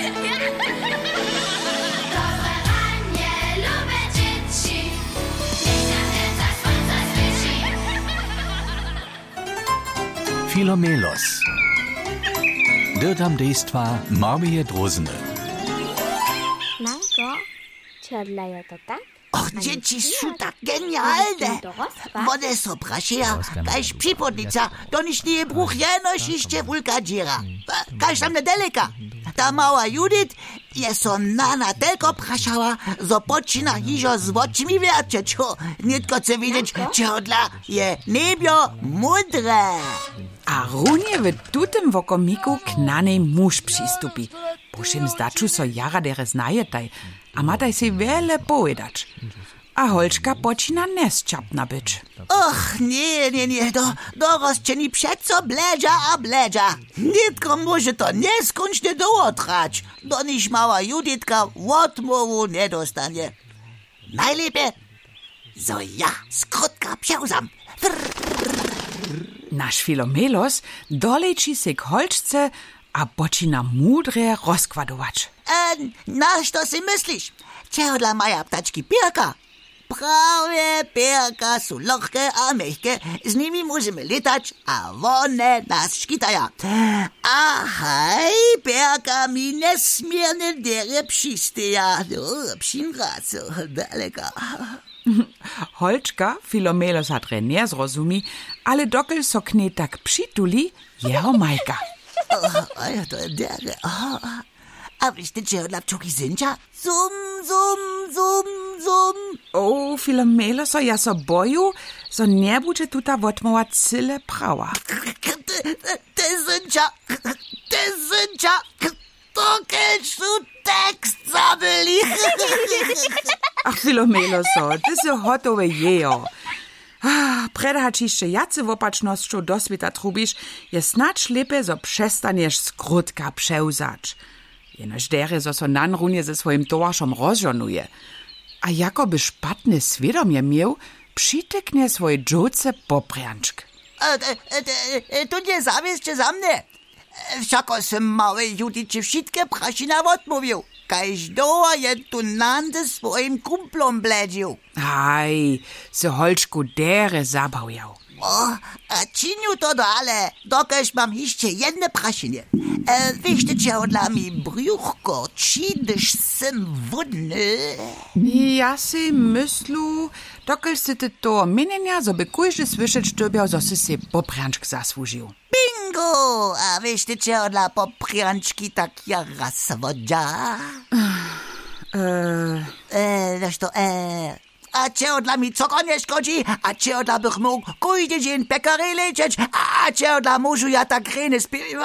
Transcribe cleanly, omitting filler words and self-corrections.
Filomelos. Dyrtam dejstva Marmije Drozene. Manko, čodlajo to tak? Och, dzieci są tak genialne. One są praszeja, kaž připodnica, to niż nie bruch jenoś iście wulka dziera. Kaž tam nedaleka. Ta mała Judith je so nana telko praszała, zo počina hižo z očmi wiercieć. Nitko chce widzieć, čodla je nebio mudre. A runie w tutem wokomiku k nanej muž přistupi. Pošim zdaču so jara dere znajetaj, a mataj si wiele povedać. A holčka počina nesčapna być. Och, nie, dorosčeni přeco bledža a bledža. Nitko może to neskončne dołotrać, do niż mała Juditka odmowu nie dostanie. Najlepiej, zo ja skrótka psiauzam. Nasz Filomelos doleci się k holčce a počina mudre rozkładować. Na što si myślisz? Czego dla maja ptaczki pierka? Prawie pierka są lohke a mehke, z nimi możemy latać, a one nas szkitają. A hej, pierka mi nesmiernie dere przystyja. Psinrat, so daleka. Holčka Filomelos hat nie zrozumi, ale dokel so k nej tak přituli, jeho majka. To je dere. A wiecie, czego dla pčoki synča? Zum, zum, zum, zum. O, Filomeloso, ja so boju, so nie bude tuta wotmowa cyle prawa. Te synča, to keď tu tekst zabili. Ach, Filomeloso, ty si hotowe jejo. Predač jeszcze jacy wopacznością do sveta trubisz, je snacz lepiej, zo przestaniesz skrótka przełzać. Jenoż dere, zo so nanrunie ze swoim towarszom rozżonuje. A jakoby szpatne świadomie miał, przytyknie swoje dżoce poprjanczk. Tu nie zawieszcie za mnie. Wszako sam małej Judicie wszystkie prasina odmówił. Kaž doła je tu nande swoim kumplom bledził. Aj, se holčku dere zabawjał. A činiu to dale, dokež mam jeszcze jedne prasinie. Wiecie, czego dla mi brjuchko, čidyš sem wodny? Ja si myslu, dokel si ty to mienienia, zo by kujże słyszeć sztybiał, zo si si poprjanczk zasłużył. Bingo! A wiecie, czego dla poprjanczki tak jara swodzia? Wiesz to, a czego dla mi coko nie szkodzi, a czego dla bych mógł kujdzie dzień pekary lecieć, a czego dla mużu ja tak rene